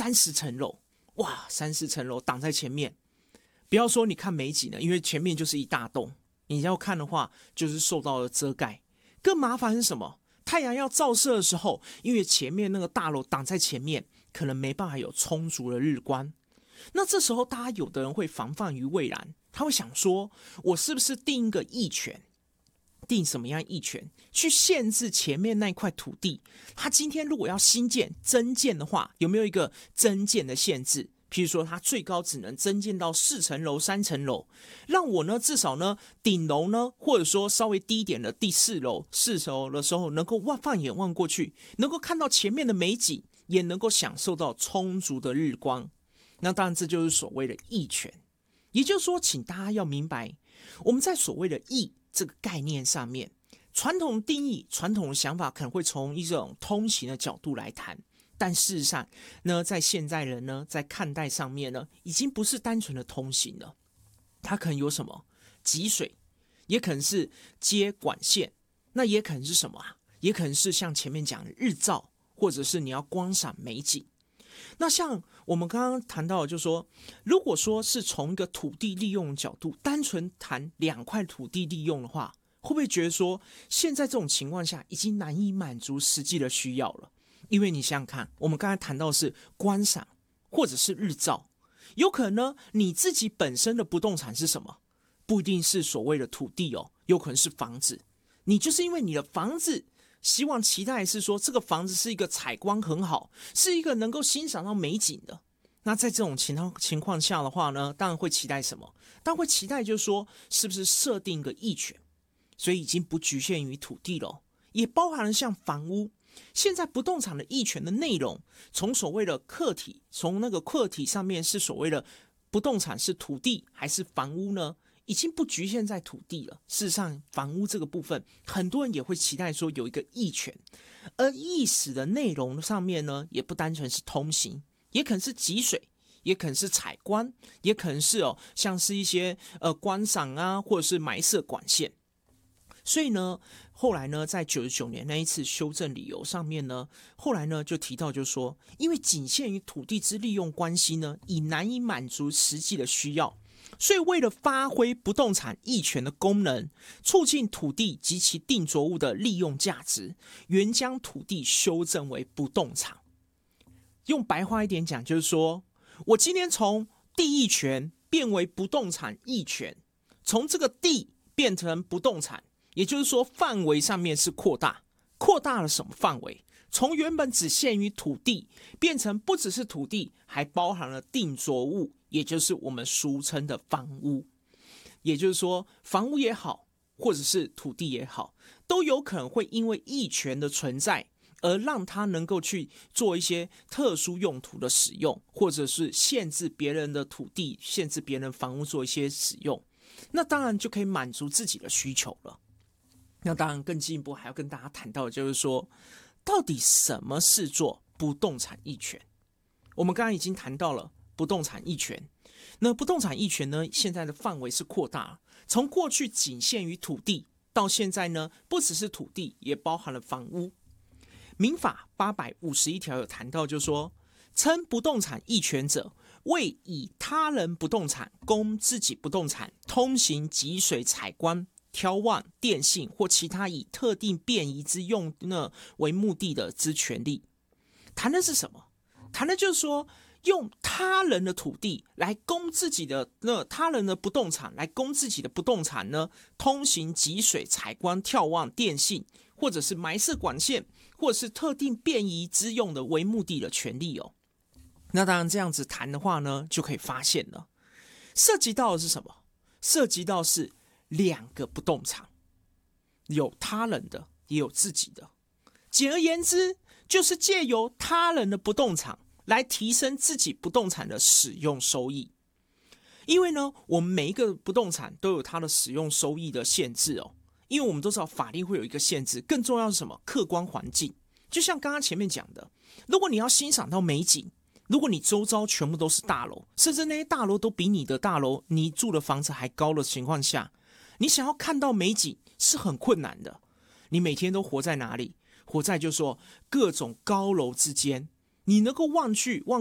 30层楼，哇，30层楼挡在前面，不要说你看美景了，因为前面就是一大栋，你要看的话就是受到了遮盖。更麻烦是什么？太阳要照射的时候，因为前面那个大楼挡在前面，可能没办法有充足的日光。那这时候大家有的人会防范于未然，他会想说，我是不是定一个役权？定什么样役权去限制前面那块土地？他今天如果要新建增建的话，有没有一个增建的限制？譬如说，它最高只能增建到4层楼、3层楼，让我呢至少呢顶楼呢，或者说稍微低一点的第4楼、4楼的时候，能够放眼望过去，能够看到前面的美景，也能够享受到充足的日光。那当然，这就是所谓的役权。也就是说，请大家要明白，我们在所谓的役这个概念上面，传统定义、传统的想法可能会从一种通行的角度来谈。但事实上呢，在现在人呢，在看待上面呢，已经不是单纯的通行了，它可能有什么集水，也可能是接管线，那也可能是什么啊？也可能是像前面讲的日照，或者是你要观赏美景。那像我们刚刚谈到的，就是说，如果说是从一个土地利用的角度，单纯谈2块土地利用的话，会不会觉得说，现在这种情况下已经难以满足实际的需要了？因为你想想看，我们刚才谈到的是观赏或者是日照，有可能呢你自己本身的不动产是什么？不一定是所谓的土地哦，有可能是房子。你就是因为你的房子，希望期待是说这个房子是一个采光很好，是一个能够欣赏到美景的。那在这种情况下的话呢，当然会期待什么？当然会期待就是说，是不是设定一个役权？所以已经不局限于土地了，也包含了像房屋。现在不动产的役权的内容，从所谓的客体，从那个客体上面是所谓的不动产是土地还是房屋呢？已经不局限在土地了。事实上，房屋这个部分，很多人也会期待说有一个役权，而役使的内容上面呢，也不单纯是通行，也可能是集水，也可能是采光，也可能是像是一些观赏啊，或者是埋设管线。所以呢，后来呢，在99年那一次修正理由上面呢，后来呢就提到，就是说，因为仅限于土地之利用关系呢，已难以满足实际的需要，所以为了发挥不动产役权的功能，促进土地及其定着物的利用价值，原将土地修正为不动产。用白话一点讲，就是说我今天从地役权变为不动产役权，从这个地变成不动产。也就是说，范围上面是扩大了什么范围？从原本只限于土地，变成不只是土地，还包含了定着物，也就是我们俗称的房屋。也就是说，房屋也好，或者是土地也好，都有可能会因为役权的存在，而让它能够去做一些特殊用途的使用，或者是限制别人的土地、限制别人房屋做一些使用。那当然就可以满足自己的需求了。那当然更进一步还要跟大家谈到的就是说，到底什么是做不动产役权？我们刚刚已经谈到了不动产役权，那不动产役权呢，现在的范围是扩大，从过去仅限于土地，到现在呢，不只是土地，也包含了房屋。民法851条有谈到，就是说，称不动产役权者，为以他人不动产供自己不动产通行、集水、采光、眺望、电信或其他以特定便宜之用呢为目的的之权利。谈的是什么？谈的就是说，用他人的土地来供自己的他人的不动产来供自己的不动产呢，通行、集水、采光、眺望、电信，或者是埋设管线，或者是特定便宜之用的为目的的权利哦。那当然这样子谈的话呢，就可以发现了，涉及到的是什么？涉及到是2个不动产，有他人的，也有自己的。简而言之，就是借由他人的不动产来提升自己不动产的使用收益。因为呢，我们每一个不动产都有它的使用收益的限制哦。因为我们都知道法律会有一个限制，更重要是什么？客观环境。就像刚刚前面讲的，如果你要欣赏到美景，如果你周遭全部都是大楼，甚至那些大楼都比你的大楼、你住的房子还高的情况下，你想要看到美景是很困难的。你每天都活在哪里？活在就是说各种高楼之间，你能够望